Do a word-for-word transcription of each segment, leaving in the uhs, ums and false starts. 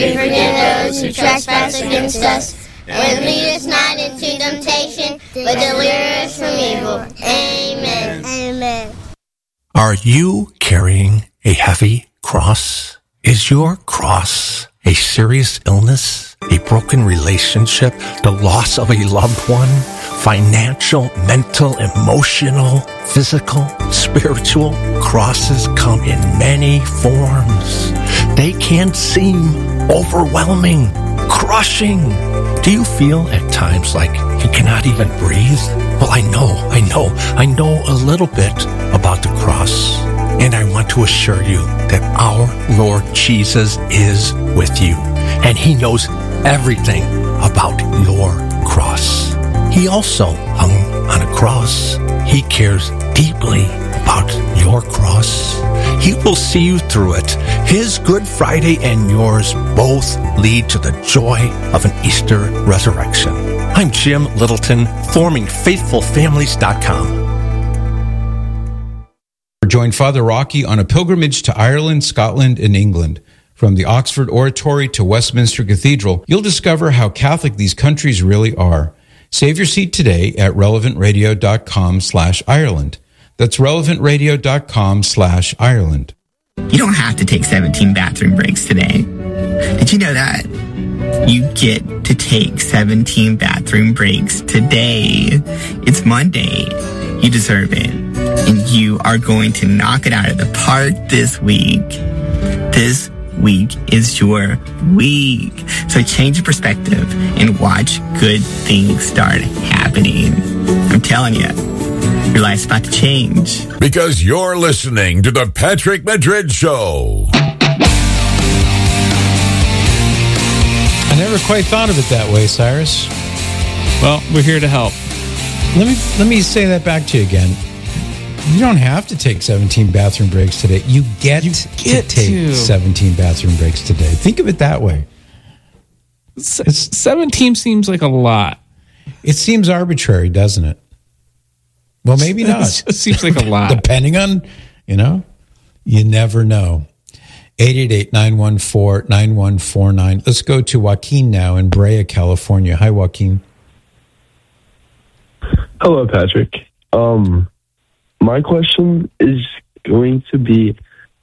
we forgive those who trespass against us. And lead us not into temptation, but deliver us from evil. Amen. Amen. Are you carrying a heavy cross? Is your cross a serious illness, a broken relationship, the loss of a loved one, financial, mental, emotional, physical, spiritual? Crosses come in many forms. They can seem overwhelming, crushing. Do you feel at times like you cannot even breathe? Well, I know, I know, I know a little bit about the cross. And I want to assure you that our Lord Jesus is with you. And He knows everything about your cross. He also hung on a cross. He cares deeply about your cross. He will see you through it. His Good Friday and yours both lead to the joy of an Easter resurrection. I'm Jim Littleton, forming faithful families dot com. Join Father Rocky on a pilgrimage to Ireland, Scotland, and England. From the Oxford Oratory to Westminster Cathedral, you'll discover how Catholic these countries really are. Save your seat today at relevant radio dot com slash Ireland. That's relevant radio dot com slash Ireland. You don't have to take seventeen bathroom breaks today. Did you know that? You get to take seventeen bathroom breaks today. It's Monday. You deserve it. And you are going to knock it out of the park this week. This week is your week. So change your perspective and watch good things start happening. I'm telling you, your life's about to change. Because you're listening to the Patrick Madrid Show. I never quite thought of it that way, Cyrus. Well, we're here to help. Let me let me say that back to you again. You don't have to take seventeen bathroom breaks today. You get, you get to take to. seventeen bathroom breaks today. Think of it that way. It's, seventeen seems like a lot. It seems arbitrary, doesn't it? Well, maybe not. It seems like a lot. Depending on, you know, you never know. eight eight eight, nine one four, nine one four nine. Let's go to Joaquin now in Brea, California. Hi, Joaquin. Hello, Patrick. Um, my question is going to be,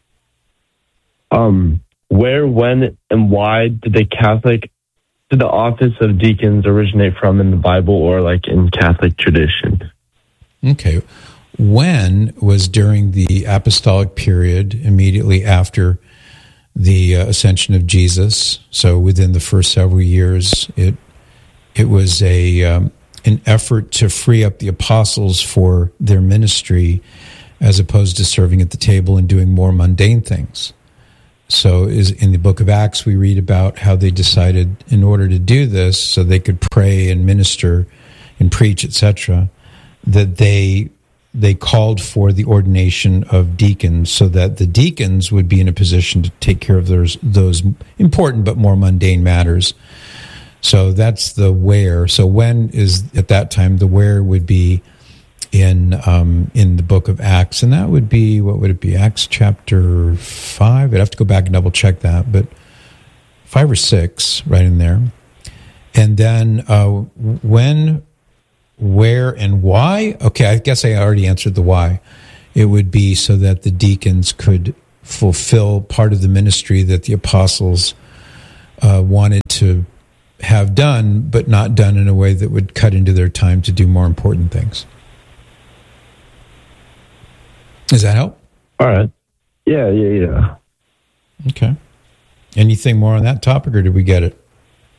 um, where, when, and why did the Catholic, did the office of deacons originate from in the Bible or like in Catholic tradition? Okay. When was during the apostolic period, immediately after the uh, ascension of Jesus. So within the first several years, it it was a um, an effort to free up the apostles for their ministry, as opposed to serving at the table and doing more mundane things. So is in the book of Acts, we read about how they decided in order to do this, so they could pray and minister and preach, et cetera, that they they called for the ordination of deacons so that the deacons would be in a position to take care of those, those important but more mundane matters. So that's the where. So when is, at that time, the where would be in um, in the book of Acts. And that would be, what would it be, Acts chapter five? I'd have to go back and double check that, but five or six, right in there. And then uh, when... where and why? Okay, I guess I already answered the why. It would be so that the deacons could fulfill part of the ministry that the apostles uh, wanted to have done, but not done in a way that would cut into their time to do more important things. Does that help? All right. Yeah, yeah, yeah. Okay. Anything more on that topic, or did we get it?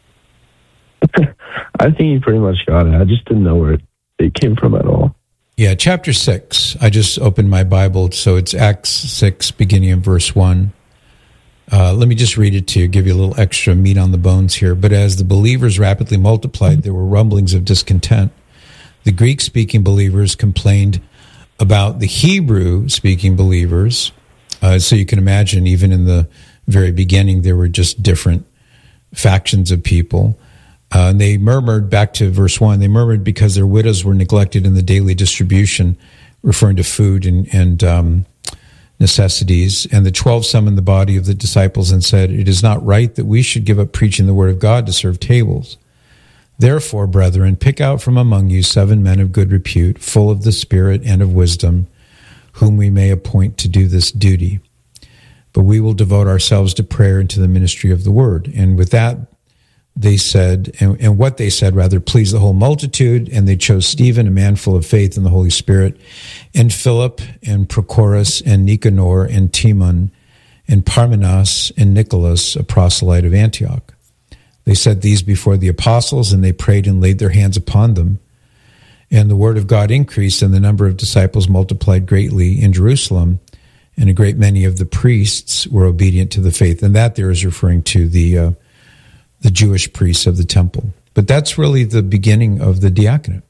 I think you pretty much got it. I just didn't know where it came from at all. Yeah, chapter six. I just opened my Bible, so it's Acts six, beginning in verse one. Uh, let me just read it to you, give you a little extra meat on the bones here. But as the believers rapidly multiplied, there were rumblings of discontent. The Greek-speaking believers complained about the Hebrew-speaking believers. Uh, so you can imagine, even in the very beginning, there were just different factions of people. Uh, and they murmured, back to verse one, they murmured because their widows were neglected in the daily distribution, referring to food and, and um, necessities. And the twelve summoned the body of the disciples and said, "It is not right that we should give up preaching the word of God to serve tables. Therefore, brethren, pick out from among you seven men of good repute, full of the Spirit and of wisdom, whom we may appoint to do this duty. But we will devote ourselves to prayer and to the ministry of the word." And with that, they said, and, and what they said, rather, pleased the whole multitude, and they chose Stephen, a man full of faith in the Holy Spirit, and Philip, and Prochorus, and Nicanor, and Timon, and Parmenas, and Nicholas, a proselyte of Antioch. They set these before the apostles, and they prayed and laid their hands upon them. And the word of God increased, and the number of disciples multiplied greatly in Jerusalem, and a great many of the priests were obedient to the faith. And that there is referring to the uh, the Jewish priests of the temple. But that's really the beginning of the diaconate.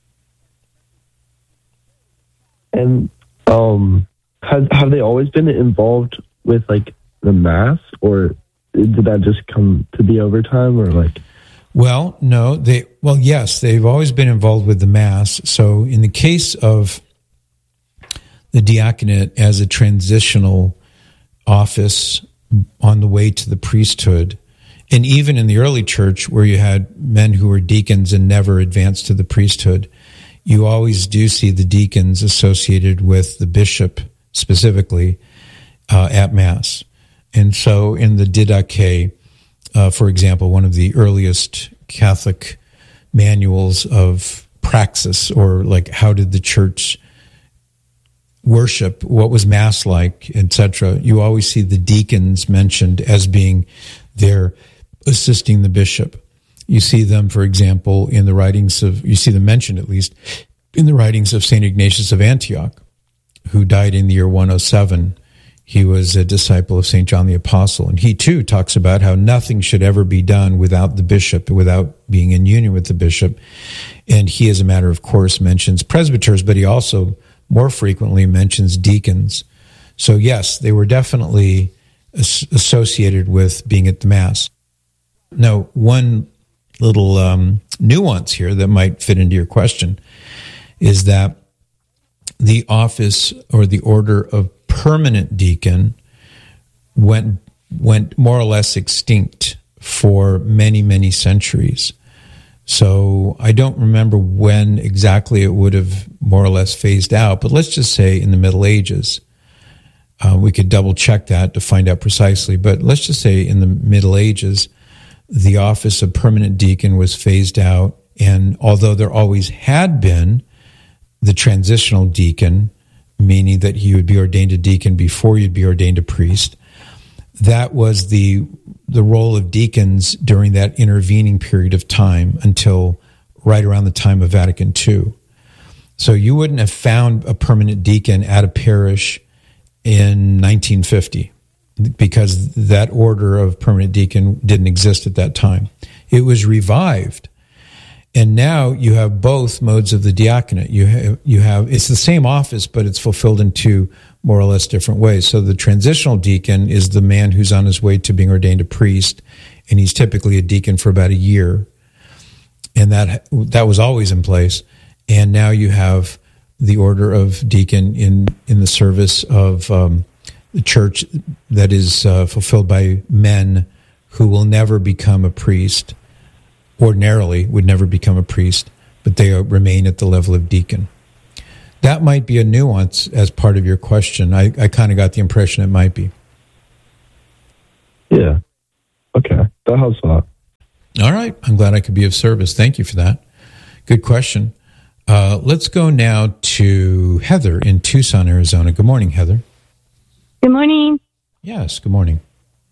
And um, have have they always been involved with like the mass, or did that just come to be over time, or like? Well, no, they, well, yes, they've always been involved with the Mass. So in the case of the diaconate as a transitional office on the way to the priesthood, and even in the early church where you had men who were deacons and never advanced to the priesthood, you always do see the deacons associated with the bishop specifically uh, at Mass. And so in the Didache, uh, for example, one of the earliest Catholic manuals of praxis, or like how did the church worship, what was Mass like, et cetera, you always see the deacons mentioned as being there assisting the bishop. You see them, for example, in the writings of, you see them mentioned at least, in the writings of Saint Ignatius of Antioch, who died in the year one oh seven. He was a disciple of Saint John the Apostle, and he too talks about how nothing should ever be done without the bishop, without being in union with the bishop. And he, as a matter of course, mentions presbyters, but he also more frequently mentions deacons. So yes, they were definitely as- associated with being at the Mass. Now, one little um, nuance here that might fit into your question is that the office or the order of permanent deacon went went more or less extinct for many, many centuries. So I don't remember when exactly it would have more or less phased out, but let's just say in the Middle Ages. Uh, we could double check that to find out precisely, but let's just say in the Middle Ages, the office of permanent deacon was phased out, and although there always had been the transitional deacon, meaning that he would be ordained a deacon before you'd be ordained a priest, that was the the role of deacons during that intervening period of time until right around the time of Vatican Two. So you wouldn't have found a permanent deacon at a parish in nineteen fifty because that order of permanent deacon didn't exist at that time. It was revived. And now you have both modes of the diaconate. You have, you have, it's the same office, but it's fulfilled in two more or less different ways. So the transitional deacon is the man who's on his way to being ordained a priest, and he's typically a deacon for about a year. And that, that was always in place. And now you have the order of deacon in, in the service of um, the church that is uh, fulfilled by men who will never become a priest. Ordinarily would never become a priest, but they remain at the level of deacon. That might be a nuance as part of your question. I, I kind of got the impression it might be. Yeah. Okay. That helps a lot. All right. I'm glad I could be of service. Thank you for that. Good question. Uh, let's go now to Heather in Tucson, Arizona. Good morning, Heather. Good morning. Yes, good morning.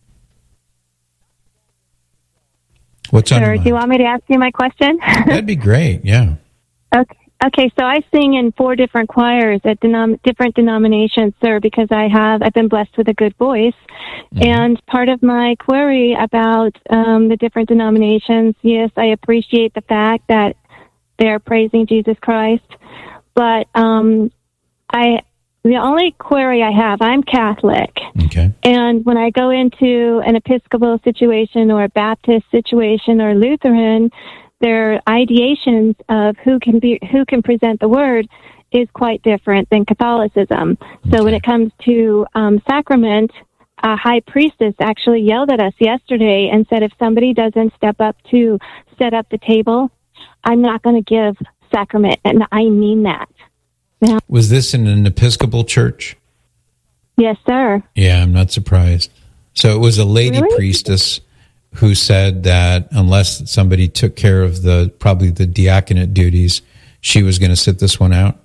What's on your Sure. mind? Do you want me to ask you my question? That'd be great, yeah. Okay. Okay, so I sing in four different choirs at denom- different denominations, sir, because I have, I've been blessed with a good voice. Mm-hmm. And part of my query about um, the different denominations, yes, I appreciate the fact that they're praising Jesus Christ, but um, I, the only query I have, I'm Catholic. Okay. And when I go into an Episcopal situation or a Baptist situation or Lutheran, their ideations of who can be who can present the word is quite different than Catholicism. So Okay. when it comes to um, sacrament, a high priestess actually yelled at us yesterday and said, if somebody doesn't step up to set up the table, I'm not going to give sacrament, and I mean that. Now, Was this in an Episcopal church? yes, sir. Yeah, I'm not surprised. So it was a lady Really? priestess who said that unless somebody took care of the probably the diaconate duties, she was going to sit this one out.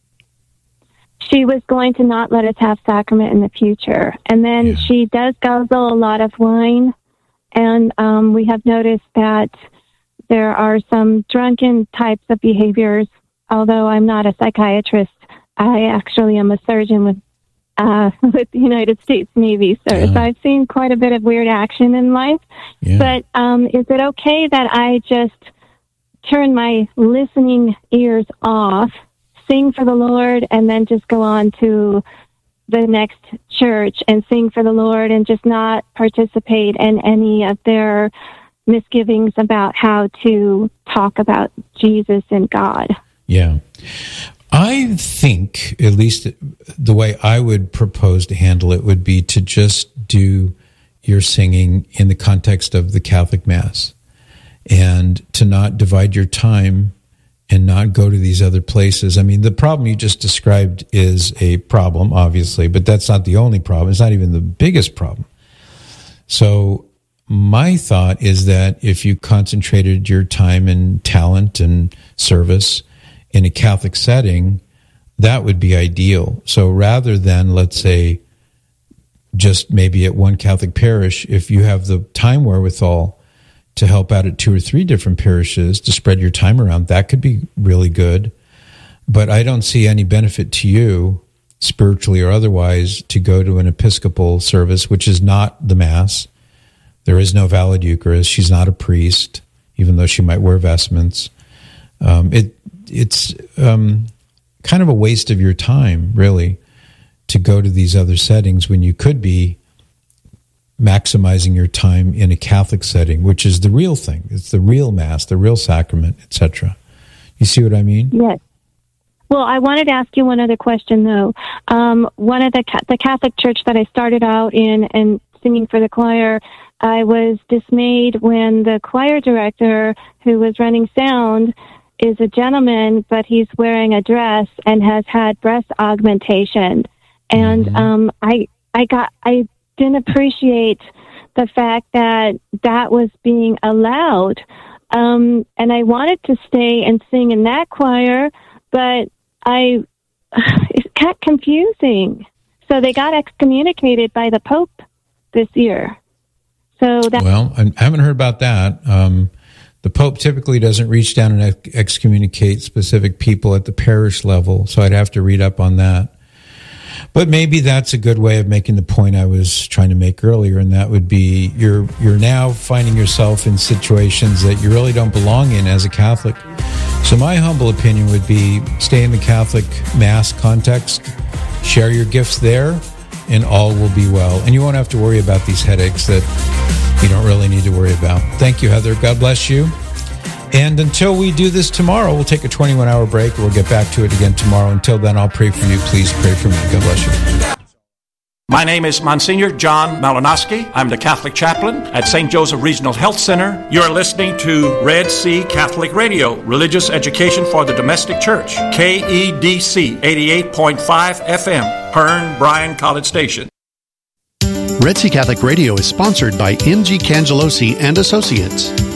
She was going to not let us have sacrament in the future. And then Yeah. she does guzzle a lot of wine. And um, we have noticed that there are some drunken types of behaviors. Although I'm not a psychiatrist, I actually am a surgeon with uh, with the United States Navy. So, Yeah. so I've seen quite a bit of weird action in life. Yeah. But um, is it okay that I just turn my listening ears off, sing for the Lord, and then just go on to the next church and sing for the Lord and just not participate in any of their misgivings about how to talk about Jesus and God? Yeah. I think, at least the way I would propose to handle it would be to just do your singing in the context of the Catholic Mass and to not divide your time and not go to these other places. I mean, the problem you just described is a problem, obviously, but that's not the only problem. It's not even the biggest problem. So my thought is that if you concentrated your time and talent and service in a Catholic setting, that would be ideal. So rather than, let's say, just maybe at one Catholic parish, if you have the time wherewithal to help out at two or three different parishes to spread your time around, that could be really good. But I don't see any benefit to you, spiritually or otherwise, to go to an Episcopal service, which is not the Mass. There is no valid Eucharist. She's not a priest, even though she might wear vestments. Um, it it's um, kind of a waste of your time, really, to go to these other settings when you could be maximizing your time in a Catholic setting, which is the real thing. It's the real Mass, the real sacrament, et cetera. You see what I mean? Yes. Well, I wanted to ask you one other question, though. Um, one of the the Catholic church that I started out in and singing for the choir, I was dismayed when the choir director who was running sound is a gentleman, but he's wearing a dress and has had breast augmentation. And Mhm. um, I, I got, I didn't appreciate the fact that that was being allowed. Um, and I wanted to stay and sing in that choir, but I, it got confusing. So they got excommunicated by the Pope this year. So that. Well, I haven't heard about that. Um, the Pope typically doesn't reach down and ex- excommunicate specific people at the parish level, so I'd have to read up on that. But maybe that's a good way of making the point I was trying to make earlier, and that would be you're you're now finding yourself in situations that you really don't belong in as a Catholic. So my humble opinion would be stay in the Catholic Mass context, share your gifts there, and all will be well. And you won't have to worry about these headaches that you don't really need to worry about. Thank you, Heather. God bless you. And until we do this tomorrow, we'll take a twenty-one hour break. We'll get back to it again tomorrow. Until then, I'll pray for you. Please pray for me. God bless you. My name is Monsignor John Malinowski. I'm the Catholic chaplain at Saint Joseph Regional Health Center. You're listening to Red Sea Catholic Radio, religious education for the domestic church. K E D C eighty-eight point five F M, Hearn Bryan College Station. Red Sea Catholic Radio is sponsored by M G Cangelosi and Associates.